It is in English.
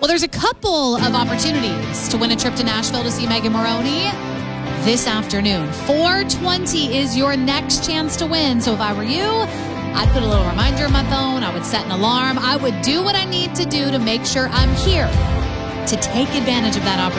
Well, there's a couple of opportunities to win a trip to Nashville to see Megan Moroney this afternoon. 4:20 is your next chance to win. So if I were you, I'd put a little reminder on my phone. I would set an alarm. I would do what I need to do to make sure I'm here to take advantage of that opportunity.